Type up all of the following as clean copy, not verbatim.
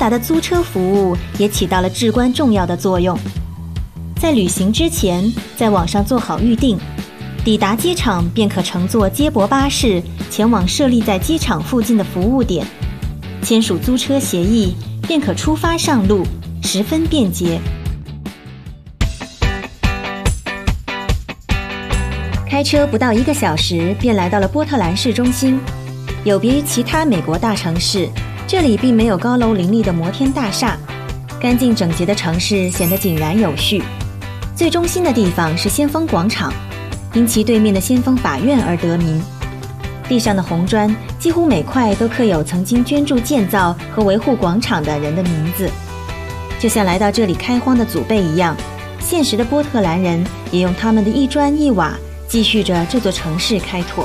达的租车服务也起到了至关重要的作用。在旅行之前，在网上做好预订，抵达机场便可乘坐接驳巴士前往设立在机场附近的服务点，签署租车协议便可出发上路，十分便捷。开车不到1个小时便来到了波特兰市中心。有别于其他美国大城市，这里并没有高楼林立的摩天大厦，干净整洁的城市显得井然有序。最中心的地方是先锋广场，因其对面的先锋法院而得名。地上的红砖几乎每块都刻有曾经捐助建造和维护广场的人的名字，就像来到这里开荒的祖辈一样，现实的波特兰人也用他们的一砖一瓦继续着这座城市开拓。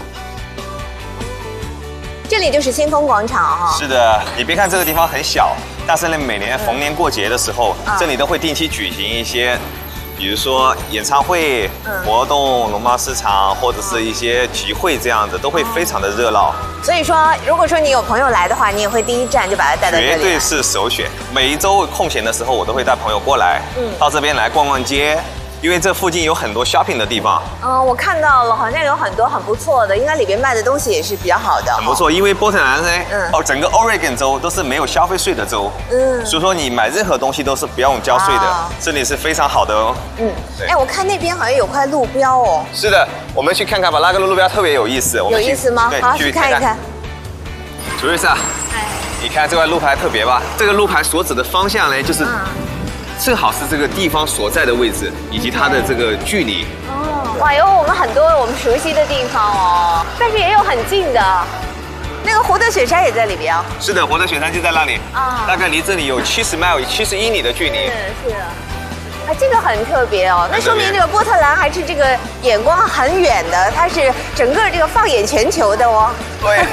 这里就是先锋广场哈。 是的，你别看这个地方很小，但是呢，每年逢年过节的时候，这里都会定期举行一些，比如说演唱会、活动、农贸市场或者是一些集会这样子，都会非常的热闹。 所以说，如果说你有朋友来的话，你也会第一站就把他带到这里。 绝对是首选。每一周空闲的时候，我都会带朋友过来，到这边来逛逛街。因为这附近有很多 shopping 的地方。 我看到了，好像有很多很不错的，应该里边卖的东西也是比较好的。 很不错，因为波特兰呢，整个 Oregon 州都是没有消费税的州，所以说你买任何东西都是不用交税的，这里是非常好的哦。 哎，我看那边好像有块路标哦。 是的，我们去看看吧，那个路标特别有意思。 有意思吗？好，去看一看。 楚瑞莎，你看这块路牌特别吧？这个路牌所指的方向呢，就是。正好是这个地方所在的位置，以及它的这个距离。 哇，有我们很多我们熟悉的地方哦，但是也有很近的。那个活的雪山也在里边啊。 是的，活的雪山就在那里大概离这里有70英里的距离。 是。这个很特别哦，那说明这个波特兰还是这个眼光很远的，它是整个这个放眼全球的哦。 对。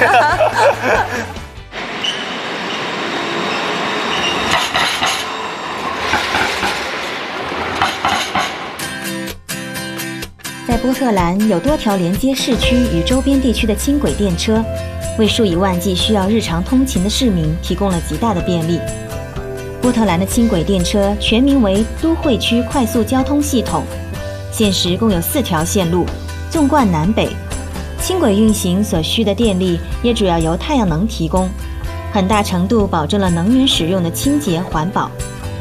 在波特兰有多条连接市区与周边地区的轻轨电车，为数以万计需要日常通勤的市民提供了极大的便利。波特兰的轻轨电车全名为都会区快速交通系统，现时共有4条线路，纵贯南北。轻轨运行所需的电力也主要由太阳能提供，很大程度保证了能源使用的清洁环保。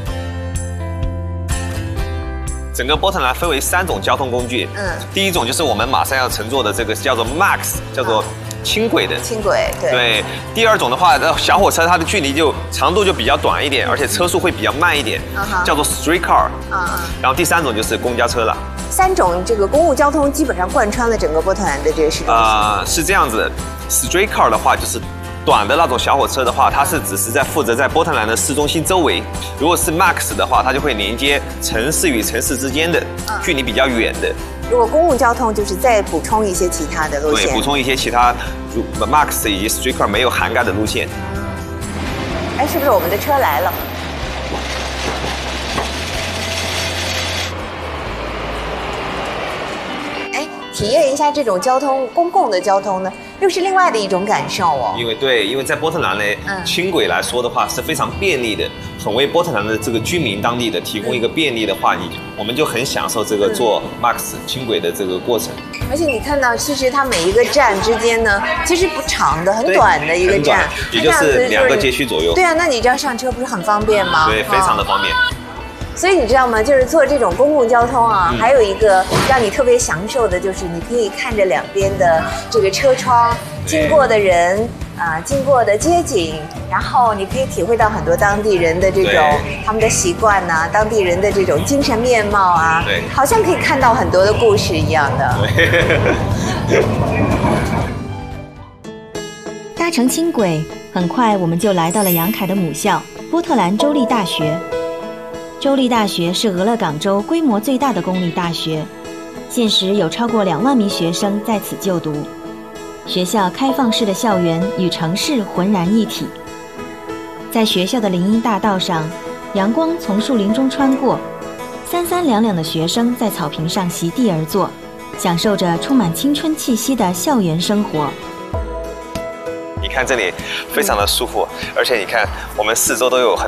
整个波特兰分为3种交通工具。第一种就是我们马上要乘坐的这个叫做 Max， 叫做轻轨的。 轻轨，对。 第二种的话，小火车它的距离长度就比较短一点，而且车速会比较慢一点，叫做 Streetcar。然后第3种就是公交车了。 3种这个公共交通基本上贯穿了整个波特兰的这个市中心。 是这样子 ，Streetcar 的话就是短的那种小火车的话，它是只是负责在波特兰的市中心周围。如果是 Max 的话，它就会连接城市与城市之间的距离比较远的。 如果公共交通就是再补充一些其他的路线， 对，补充一些其他Max 以及 Streetcar 没有涵盖的路线。 哎，是不是我们的车来了？体验一下这种公共的交通呢，又是另外的一种感受哦。 因为在波特兰呢，轻轨来说的话是非常便利的，很为波特兰的这个居民当地的提供一个便利的话，我们就很享受这个坐 Max 轻轨的这个过程。 而且你看到，其实它每一个站之间呢，其实不长的，很短的一个站， 也就是2个街区左右。 对啊，那你这样上车不是很方便吗？ 对，非常的方便。 所以你知道吗？就是坐这种公共交通啊，还有一个让你特别享受的，就是你可以看着两边的这个车窗经过的人经过的街景，然后你可以体会到很多当地人的这种他们的习惯呐，当地人的这种精神面貌啊， 对， 好像可以看到很多的故事一样的。 搭乘轻轨，很快我们就来到了杨凯的母校波特兰州立大学。州立大学是俄勒冈州规模最大的公立大学，现时有超过2万名学生在此就读。学校开放式的校园与城市浑然一体。在学校的林荫大道上，阳光从树林中穿过，三三两两的学生在草坪上席地而坐，享受着充满青春气息的校园生活。 你看这里非常的舒服，而且你看我们四周都有很